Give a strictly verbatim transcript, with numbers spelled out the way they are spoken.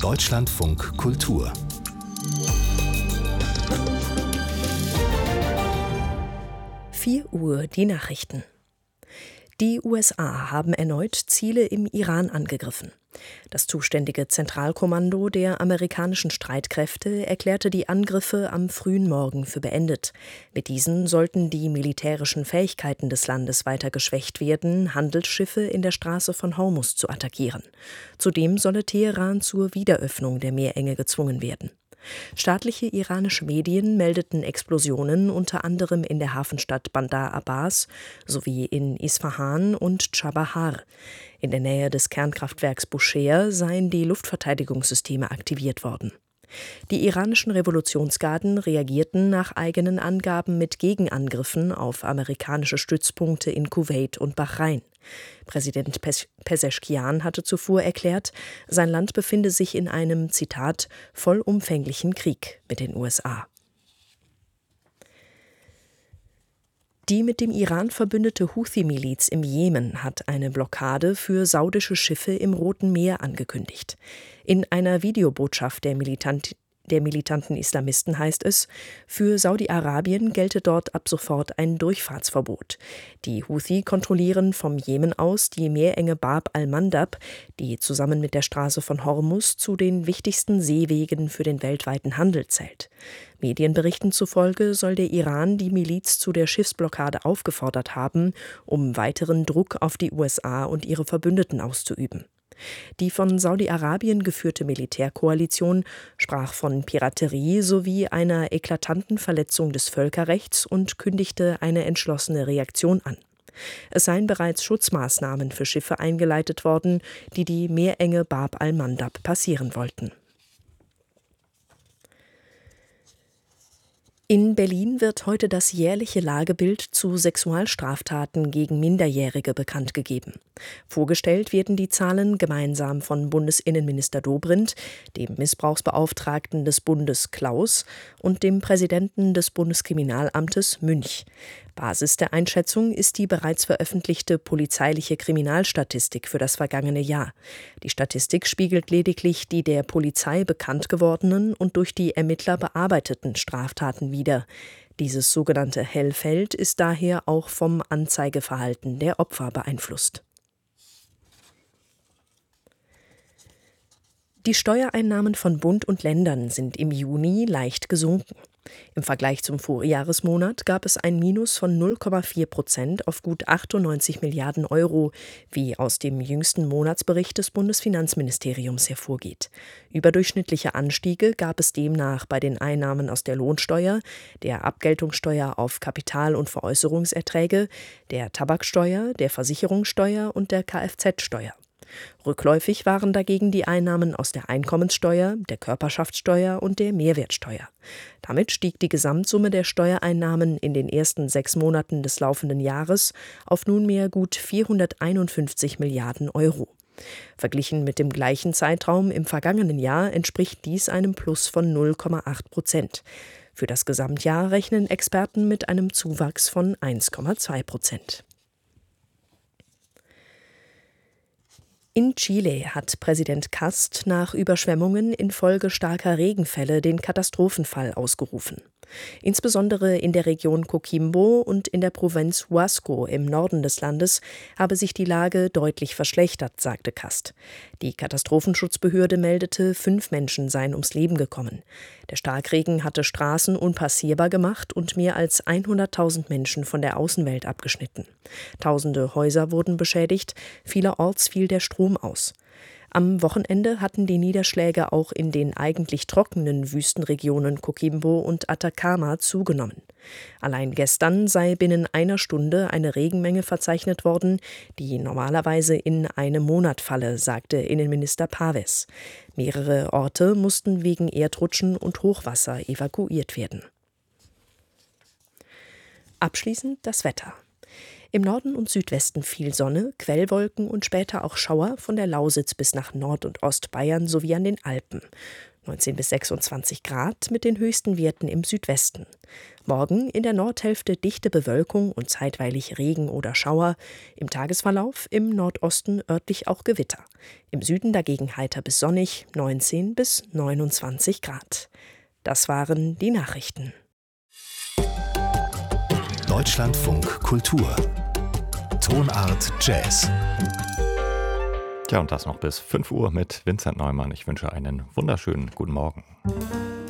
Deutschlandfunk Kultur. vier Uhr die Nachrichten. Die U S A haben erneut Ziele im Iran angegriffen. Das zuständige Zentralkommando der amerikanischen Streitkräfte erklärte die Angriffe am frühen Morgen für beendet. Mit diesen sollten die militärischen Fähigkeiten des Landes weiter geschwächt werden, Handelsschiffe in der Straße von Hormuz zu attackieren. Zudem solle Teheran zur Wiederöffnung der Meerenge gezwungen werden. Staatliche iranische Medien meldeten Explosionen unter anderem in der Hafenstadt Bandar Abbas sowie in Isfahan und Chabahar. In der Nähe des Kernkraftwerks Bushehr seien die Luftverteidigungssysteme aktiviert worden. Die iranischen Revolutionsgarden reagierten nach eigenen Angaben mit Gegenangriffen auf amerikanische Stützpunkte in Kuwait und Bahrain. Präsident Peseschkian hatte zuvor erklärt, sein Land befinde sich in einem, Zitat, vollumfänglichen Krieg mit den U S A. Die mit dem Iran verbündete Houthi-Miliz im Jemen hat eine Blockade für saudische Schiffe im Roten Meer angekündigt. In einer Videobotschaft der Militant Der militanten Islamisten heißt es, für Saudi-Arabien gelte dort ab sofort ein Durchfahrtsverbot. Die Houthi kontrollieren vom Jemen aus die Meerenge Bab al-Mandab, die zusammen mit der Straße von Hormuz zu den wichtigsten Seewegen für den weltweiten Handel zählt. Medienberichten zufolge soll der Iran die Miliz zu der Schiffsblockade aufgefordert haben, um weiteren Druck auf die U S A und ihre Verbündeten auszuüben. Die von Saudi-Arabien geführte Militärkoalition sprach von Piraterie sowie einer eklatanten Verletzung des Völkerrechts und kündigte eine entschlossene Reaktion an. Es seien bereits Schutzmaßnahmen für Schiffe eingeleitet worden, die die Meerenge Bab al-Mandab passieren wollten. In Berlin wird heute das jährliche Lagebild zu Sexualstraftaten gegen Minderjährige bekannt gegeben. Vorgestellt werden die Zahlen gemeinsam von Bundesinnenminister Dobrindt, dem Missbrauchsbeauftragten des Bundes Klaus und dem Präsidenten des Bundeskriminalamtes Münch. Basis der Einschätzung ist die bereits veröffentlichte polizeiliche Kriminalstatistik für das vergangene Jahr. Die Statistik spiegelt lediglich die der Polizei bekannt gewordenen und durch die Ermittler bearbeiteten Straftaten wider. Dieses sogenannte Hellfeld ist daher auch vom Anzeigeverhalten der Opfer beeinflusst. Die Steuereinnahmen von Bund und Ländern sind im Juni leicht gesunken. Im Vergleich zum Vorjahresmonat gab es ein Minus von null Komma vier Prozent auf gut achtundneunzig Milliarden Euro, wie aus dem jüngsten Monatsbericht des Bundesfinanzministeriums hervorgeht. Überdurchschnittliche Anstiege gab es demnach bei den Einnahmen aus der Lohnsteuer, der Abgeltungssteuer auf Kapital- und Veräußerungserträge, der Tabaksteuer, der Versicherungssteuer und der Kfz-Steuer. Rückläufig waren dagegen die Einnahmen aus der Einkommenssteuer, der Körperschaftssteuer und der Mehrwertsteuer. Damit stieg die Gesamtsumme der Steuereinnahmen in den ersten sechs Monaten des laufenden Jahres auf nunmehr gut vierhunderteinundfünfzig Milliarden Euro. Verglichen mit dem gleichen Zeitraum im vergangenen Jahr entspricht dies einem Plus von null Komma acht Prozent. Für das Gesamtjahr rechnen Experten mit einem Zuwachs von eins Komma zwei Prozent. In Chile hat Präsident Kast nach Überschwemmungen infolge starker Regenfälle den Katastrophenfall ausgerufen. Insbesondere in der Region Coquimbo und in der Provinz Huasco im Norden des Landes habe sich die Lage deutlich verschlechtert, sagte Kast. Die Katastrophenschutzbehörde meldete, fünf Menschen seien ums Leben gekommen. Der Starkregen hatte Straßen unpassierbar gemacht und mehr als hunderttausend Menschen von der Außenwelt abgeschnitten. Tausende Häuser wurden beschädigt, vielerorts fiel der Strom aus. Am Wochenende hatten die Niederschläge auch in den eigentlich trockenen Wüstenregionen Coquimbo und Atacama zugenommen. Allein gestern sei binnen einer Stunde eine Regenmenge verzeichnet worden, die normalerweise in einem Monat falle, sagte Innenminister Pávez. Mehrere Orte mussten wegen Erdrutschen und Hochwasser evakuiert werden. Abschließend das Wetter. Im Norden und Südwesten viel Sonne, Quellwolken und später auch Schauer von der Lausitz bis nach Nord- und Ostbayern sowie an den Alpen. neunzehn bis sechsundzwanzig Grad mit den höchsten Werten im Südwesten. Morgen in der Nordhälfte dichte Bewölkung und zeitweilig Regen oder Schauer. Im Tagesverlauf im Nordosten örtlich auch Gewitter. Im Süden dagegen heiter bis sonnig, neunzehn bis neunundzwanzig Grad. Das waren die Nachrichten. Deutschlandfunk Kultur. Tonart Jazz. Ja, und das noch bis fünf Uhr mit Vincent Neumann. Ich wünsche einen wunderschönen guten Morgen.